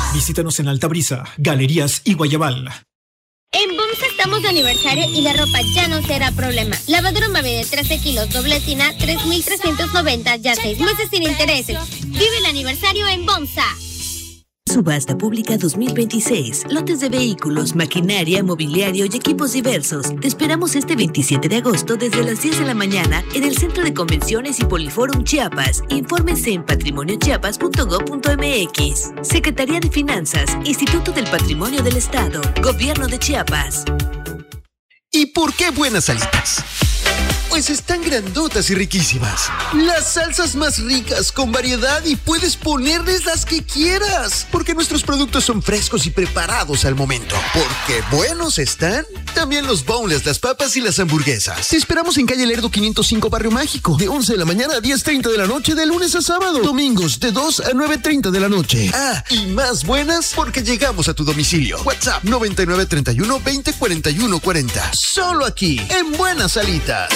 Visítanos en Altabrisa, Galerías y Guayabal. En Bomsa estamos de aniversario y la ropa ya no será problema. Lavadora Mave de 13 kilos, doble tina, 3,390, ya 6 meses sin intereses. Vive el aniversario en Bomsa. Subasta Pública 2026. Lotes de vehículos, maquinaria, mobiliario y equipos diversos. Te esperamos este 27 de agosto desde las 10 de la mañana en el Centro de Convenciones y Poliforum Chiapas. Infórmese en patrimoniochiapas.gov.mx. Secretaría de Finanzas, Instituto del Patrimonio del Estado, Gobierno de Chiapas. ¿Y por qué buenas alitas? Pues están grandotas y riquísimas. Las salsas más ricas, con variedad, y puedes ponerles las que quieras. Porque nuestros productos son frescos y preparados al momento. Porque buenos están también los boneless, las papas y las hamburguesas. Te esperamos en calle Lerdo 505, Barrio Mágico, de 11 de la mañana a 10:30 de la noche, de lunes a sábado. Domingos de 2 a 9:30 de la noche. Ah, y más buenas porque llegamos a tu domicilio. WhatsApp 9931 20 41 40. Solo aquí, en Buenas Alitas.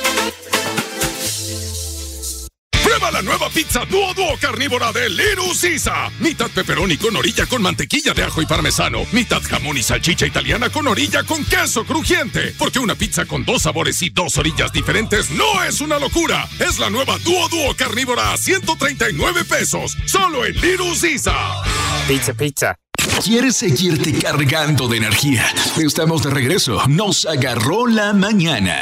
Prueba la nueva pizza Duo carnívora de Little Caesar. Mitad pepperoni con orilla con mantequilla de ajo y parmesano. Mitad jamón y salchicha italiana con orilla con queso crujiente. Porque una pizza con 2 sabores y 2 orillas diferentes no es una locura. Es la nueva Duo carnívora a 139 pesos. Solo en Little Caesar. Pizza. ¿Quieres seguirte cargando de energía? Estamos de regreso. Nos agarró la mañana.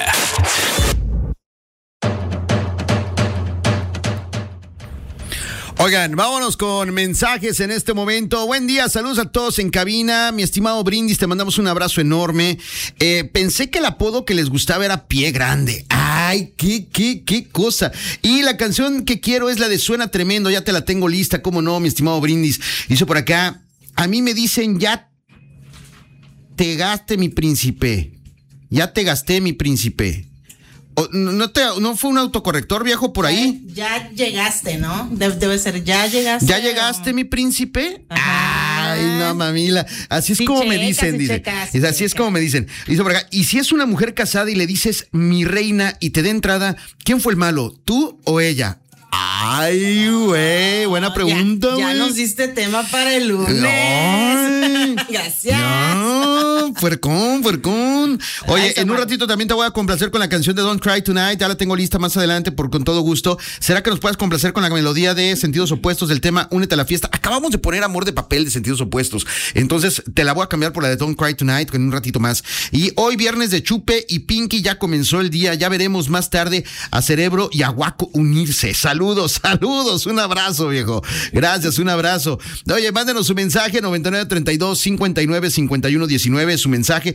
Oigan, vámonos con mensajes en este momento. Buen día, saludos a todos en cabina. Mi estimado Brindis, te mandamos un abrazo enorme. Pensé que el apodo que les gustaba era Pie Grande. Ay, qué cosa. Y la canción que quiero es la de Suena Tremendo. Ya te la tengo lista, cómo no, mi estimado Brindis. Hizo por acá. A mí me dicen, ya te gasté mi príncipe. Ya te gasté mi príncipe. ¿No fue un autocorrector, viejo, por ahí? Ya llegaste, ¿no? Debe ser, ya llegaste. ¿Ya llegaste, mi príncipe? Ajá. Ay, no, mamila. Así es sí, como me dicen, dice. Así es como me dicen. Dice por acá, y si es una mujer casada y le dices mi reina y te da entrada, ¿quién fue el malo? ¿Tú o ella? Ay, güey, buena pregunta, Ya nos diste tema para el lunes. Ay, gracias. No, puercón. Oye, en un ratito también te voy a complacer con la canción de Don't Cry Tonight. Ya la tengo lista más adelante con todo gusto. ¿Será que nos puedes complacer con la melodía de Sentidos Opuestos del tema Únete a la Fiesta? Acabamos de poner Amor de Papel de Sentidos Opuestos. Entonces te la voy a cambiar por la de Don't Cry Tonight en un ratito más. Y hoy viernes de Chupe y Pinky ya comenzó el día. Ya veremos más tarde a Cerebro y a Guaco unirse. Saludos, un abrazo, viejo. Gracias, un abrazo. Oye, mándenos su mensaje 9932-595119, su mensaje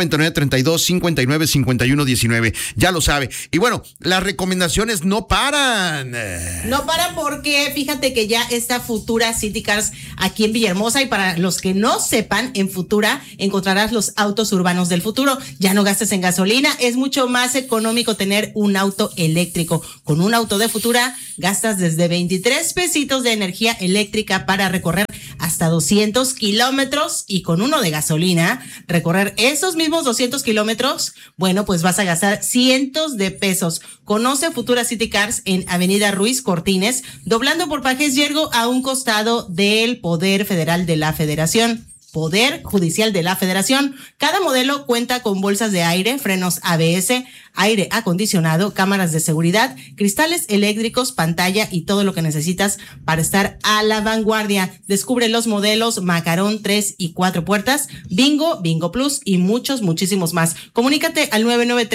9932-595119. Ya lo sabe. Y bueno, las recomendaciones no paran. No paran porque fíjate que ya está Futura City Cars aquí en Villahermosa, y para los que no sepan, en Futura encontrarás los autos urbanos del futuro. Ya no gastes en gasolina, es mucho más económico tener un auto eléctrico. Con un auto de Futura gastas desde 23 pesitos de energía eléctrica para recorrer hasta 200 kilómetros, y con uno de gasolina, recorrer esos mismos 200 kilómetros, bueno, pues vas a gastar cientos de pesos. Conoce Futura City Cars en Avenida Ruiz Cortines, doblando por Pajés Yergo, a un costado del Poder Federal de la Federación. Poder Judicial de la Federación. Cada modelo cuenta con bolsas de aire, frenos ABS, aire acondicionado, cámaras de seguridad, cristales eléctricos, pantalla y todo lo que necesitas para estar a la vanguardia. Descubre los modelos Macarón 3 y 4 puertas, Bingo, Bingo Plus y muchísimos más. Comunícate al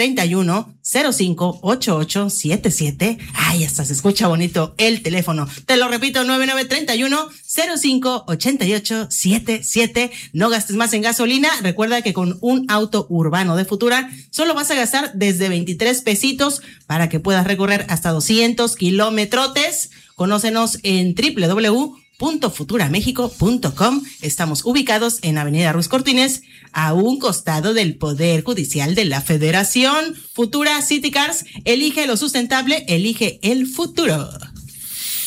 9931-058877. Ay, hasta se escucha bonito el teléfono. Te lo repito, 9931-058877. No gastes más en gasolina. Recuerda que con un auto urbano de Futura solo vas a gastar desde 23 pesitos para que puedas recorrer hasta 200 kilómetrotes. Conócenos en www.futuramexico.com. Estamos ubicados en Avenida Ruiz Cortines, a un costado del Poder Judicial de la Federación. Futura City Cars, elige lo sustentable, elige el futuro.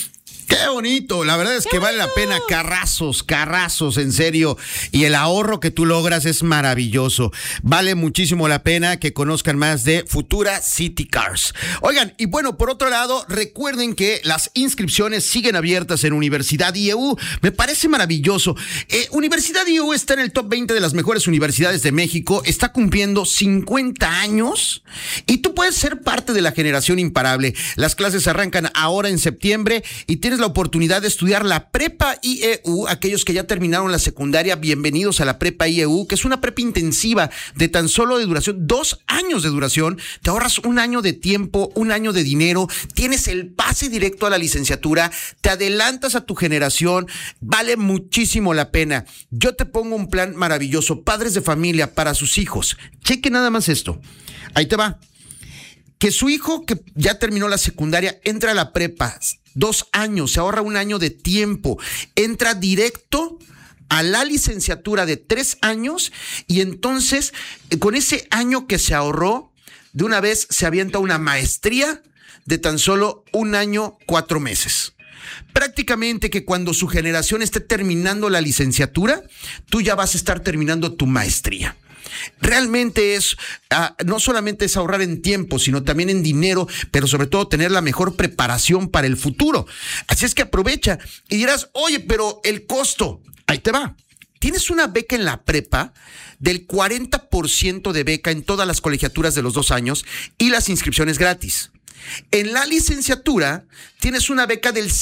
Qué bonito, la verdad es que vale la pena, carrazos, en serio, y el ahorro que tú logras es maravilloso, vale muchísimo la pena que conozcan más de Futura City Cars. Oigan, y bueno, por otro lado, recuerden que las inscripciones siguen abiertas en Universidad IEU, me parece maravilloso. Universidad IEU está en el top 20 de las mejores universidades de México, está cumpliendo 50 años y tú puedes ser parte de la generación imparable. Las clases arrancan ahora en septiembre y tienes la oportunidad de estudiar la prepa IEU. Aquellos que ya terminaron la secundaria, bienvenidos a la prepa IEU, que es una prepa intensiva de tan solo de duración, 2 años de duración. Te ahorras 1 año de tiempo, 1 año de dinero, tienes el pase directo a la licenciatura, te adelantas a tu generación, vale muchísimo la pena. Yo te pongo un plan maravilloso, padres de familia para sus hijos. Cheque nada más esto. Ahí te va. Que su hijo que ya terminó la secundaria entra a la prepa, 2 años, se ahorra 1 año de tiempo, entra directo a la licenciatura de 3 años y entonces con ese año que se ahorró, de una vez se avienta una maestría de tan solo 1 año, 4 meses. Prácticamente que cuando su generación esté terminando la licenciatura, tú ya vas a estar terminando tu maestría. Realmente es, no solamente es ahorrar en tiempo, sino también en dinero, pero sobre todo tener la mejor preparación para el futuro. Así es que aprovecha y dirás, oye, pero el costo, ahí te va. Tienes una beca en la prepa del 40% de beca en todas las colegiaturas de los 2 años y las inscripciones gratis. En la licenciatura tienes una beca del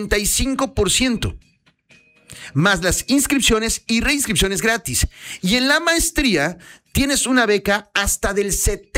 55%. Más las inscripciones y reinscripciones gratis. Y en la maestría tienes una beca hasta del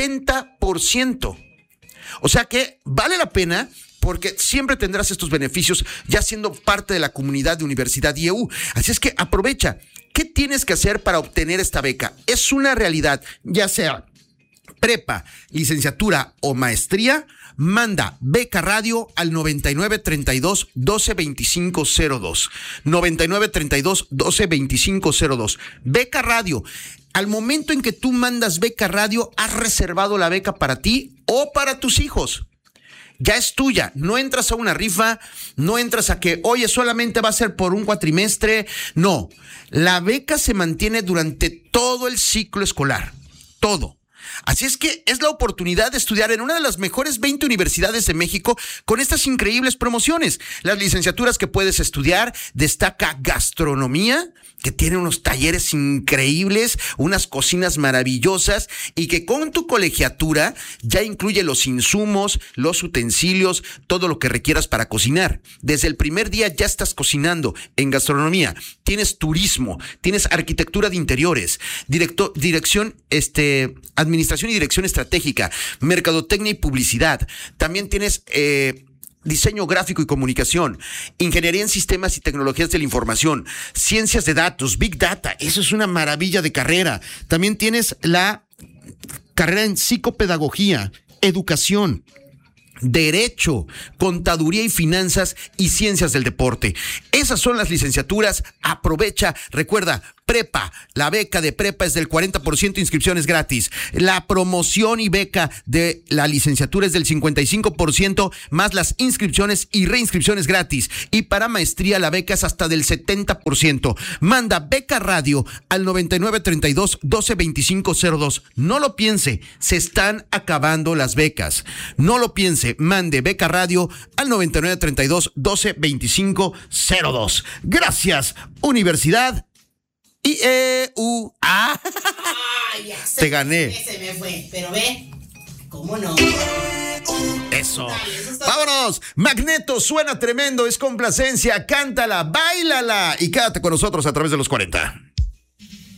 70%. O sea que vale la pena porque siempre tendrás estos beneficios ya siendo parte de la comunidad de Universidad IEU. Así es que aprovecha. ¿Qué tienes que hacer para obtener esta beca? Es una realidad, ya sea prepa, licenciatura o maestría. Manda Beca Radio al 9932 122502. 9932 122502. Beca Radio. Al momento en que tú mandas Beca Radio, has reservado la beca para ti o para tus hijos. Ya es tuya, no entras a una rifa, no entras a que, oye, solamente va a ser por un cuatrimestre. No, la beca se mantiene durante todo el ciclo escolar, todo. Así es que es la oportunidad de estudiar en una de las mejores 20 universidades de México con estas increíbles promociones. Las licenciaturas que puedes estudiar, destaca gastronomía, que tiene unos talleres increíbles, unas cocinas maravillosas y que con tu colegiatura ya incluye los insumos, los utensilios, todo lo que requieras para cocinar. Desde el primer día ya estás cocinando en gastronomía. Tienes turismo, tienes arquitectura de interiores, administración y dirección estratégica, mercadotecnia y publicidad. También tienes diseño gráfico y comunicación, ingeniería en sistemas y tecnologías de la información, ciencias de datos, Big Data. Eso es una maravilla de carrera. También tienes la carrera en psicopedagogía, educación, derecho, contaduría y finanzas y ciencias del deporte. Esas son las licenciaturas. Aprovecha, recuerda, prepa, la beca de prepa es del 40%, inscripciones gratis. La promoción y beca de la licenciatura es del 55%, más las inscripciones y reinscripciones gratis. Y para maestría la beca es hasta del 70%. Manda Beca Radio al 9932 122502. No lo piense, se están acabando las becas. No lo piense, mande Beca Radio al 9932 122502. Gracias, Universidad IEU. Te gané. Se me fue, pero ve, ¿cómo no? Eso. Vámonos. Magneto suena tremendo, es complacencia. Cántala, báilala y quédate con nosotros a través de los 40.